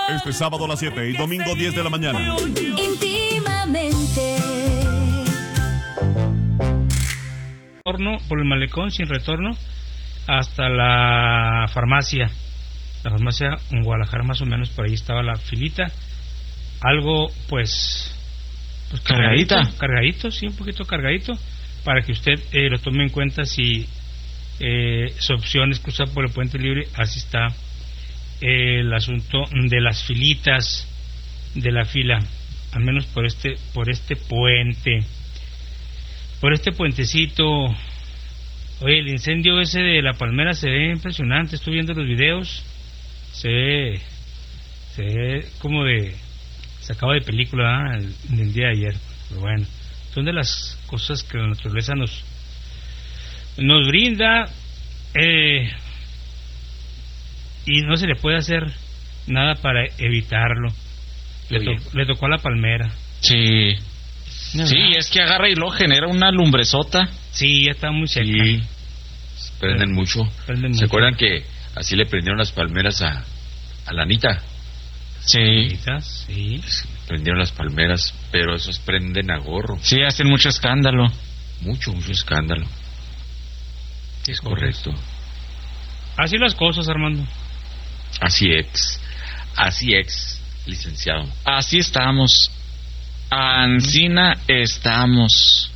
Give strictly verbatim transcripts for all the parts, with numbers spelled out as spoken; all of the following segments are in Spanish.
Este sábado a las siete y domingo diez de la mañana. Íntimamente. Por el malecón sin retorno hasta la farmacia. La farmacia en Guadalajara, más o menos, por ahí estaba la filita. Algo, pues, pues cargadito, cargadita. Cargadito, sí, un poquito cargadito, para que usted eh, lo tome en cuenta si eh, su opción es cruzar por el puente libre. Así está eh, el asunto de las filitas, de la fila, al menos por este, por este puente. Por este puentecito. Oye, el incendio ese de la palmera se ve impresionante. Estoy viendo los videos. Se ve, se ve como de sacado de película, ¿eh? el, del día de ayer. Pero bueno, son de las cosas que la naturaleza nos nos brinda, eh, y no se le puede hacer nada para evitarlo. Le, to, le tocó a la palmera. Sí. No, sí, no. Es que agarra y lo genera una lumbrezota. Sí, ya está muy seca. Sí, prenden mucho. Prenden ¿Se mucho. acuerdan que así le prendieron las palmeras a, a la Anita? Sí. Sí. Prendieron las palmeras, pero esos prenden a gorro. Sí, hacen mucho escándalo. Mucho, mucho escándalo. Es correcto. Así las cosas, Armando. Así es. Así es, licenciado. Así estamos. Ancina estamos.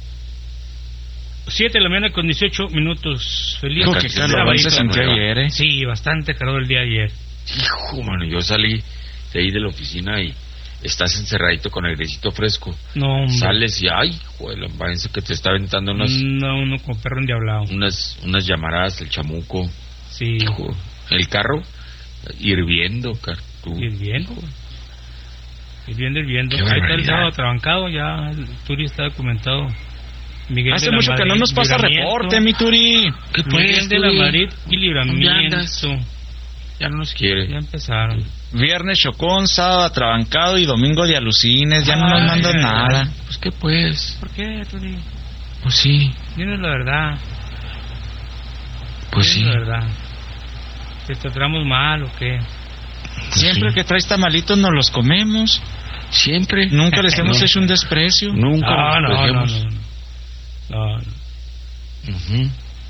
Siete de la mañana con dieciocho minutos. Feliz. Hijo, qué calor se sintió ayer, ¿eh? Sí, bastante calor el día de ayer. Hijo, mano, yo salí de ahí de la oficina y estás encerradito con el airecito fresco. No, hombre. Sales y, ay, joder, parece que te está aventando unas... No, uno como perro endiablado. Unas, unas llamaradas, el chamuco. Sí. Hijo, el carro hirviendo, car, tú. Hirviendo. Hirviendo, hirviendo. Qué Ahí está el barbaridad. sábado trabancado, ya el Turi está documentado. Miguel Hace de la mucho que Madrid, no nos pasa libramiento. reporte, mi Turi. ¿Qué Miguel pues, de la Turi? Madrid y libramiento. Ya no nos quiere. Ya empezaron. Viernes chocón, sábado atrabancado y domingo de alucines. Ya no nos Ay, mandan nada. Pues qué pues. ¿Por qué, Turi? Pues sí. Dinos la verdad. Pues sí. Dinos la verdad. ¿Te tratamos mal o qué? Pues Siempre sí. que traes tamalitos nos los comemos. Siempre. Nunca les hemos No. hecho un desprecio. Nunca. No, no, nos no, dejemos. no, no, no. Ujú.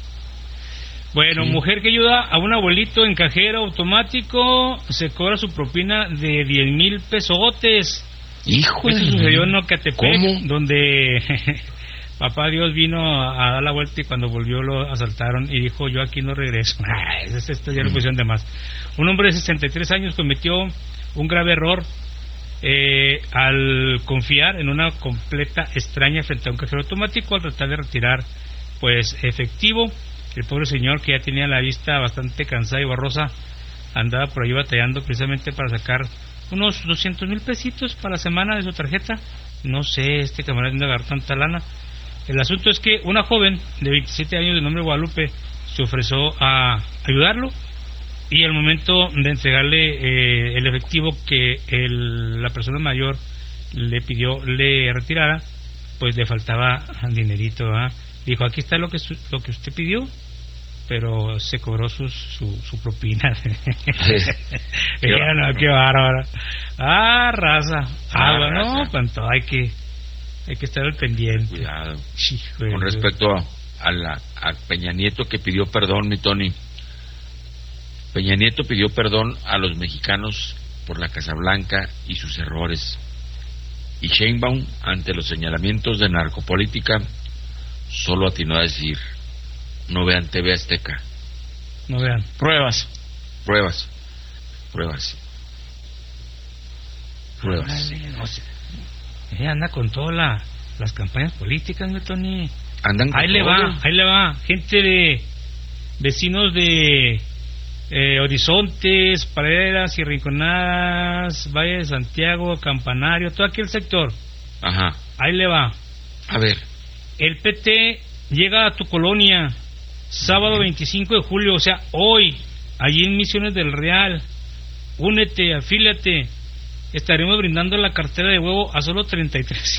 Bueno, Sí. mujer que ayuda a un abuelito en cajero automático se cobra su propina de diez mil pesotes. Hijo Esto de- sucedió en Ocatepec, ¿Cómo? donde papá Dios vino a, a dar la vuelta y cuando volvió lo asaltaron y dijo, yo aquí no regreso. Ay, esto, esto ya lo pusieron de más. Un hombre de sesenta y tres años cometió un grave error eh, al confiar en una completa extraña frente a un cajero automático al tratar de retirar pues efectivo. El pobre señor, que ya tenía la vista bastante cansada y borrosa, andaba por ahí batallando precisamente para sacar unos doscientos mil pesitos para la semana de su tarjeta. No sé, este camarada dónde agarró tanta lana. El asunto es que una joven de veintisiete años de nombre Guadalupe se ofreció a ayudarlo y al momento de entregarle eh, el efectivo que el, la persona mayor le pidió le retirara, pues le faltaba dinerito, ¿eh? Dijo, aquí está lo que su, lo que usted pidió, pero se cobró sus, su, su propina. Ya, no, qué bárbaro. Ah, raza. Ah, Ah, bueno, raza. cuanto hay que hay que estar al pendiente. Cuidado. Hijo de Con Dios. respecto a, a, la, a Peña Nieto, que pidió perdón, mi Tony. Peña Nieto pidió perdón a los mexicanos por la Casa Blanca y sus errores. Y Sheinbaum, ante los señalamientos de narcopolítica, solo atinó a decir, no vean T V Azteca. No vean. Pruebas. Pruebas. Pruebas. Pruebas. Órale, no sé. Eh, anda con todas la, las campañas políticas, mi Tony. Andan con Ahí le todo. va, ahí le va. Gente de vecinos de eh, Horizontes, Praderas y Rinconadas, Valle de Santiago, Campanario, todo aquel sector. Ajá. Ahí le va. A ver. El P T llega a tu colonia sábado veinticinco de julio, o sea, hoy, allí en Misiones del Real. Únete, afíliate. Estaremos brindando la cartera de huevo a solo treinta y tres